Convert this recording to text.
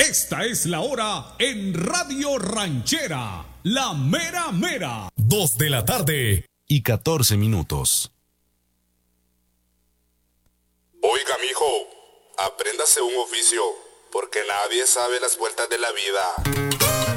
Esta es la hora en Radio Ranchera, la mera mera. 2:14 Oiga, mijo, apréndase un oficio, porque nadie sabe las vueltas de la vida.